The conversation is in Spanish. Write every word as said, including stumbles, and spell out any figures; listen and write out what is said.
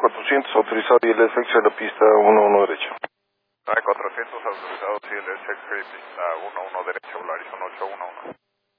cuatrocientos autorizado y el F X a la pista uno uno derecho. nueve cuatrocientos autorizado y el S X pista uno uno derecho, Horizon ocho uno uno.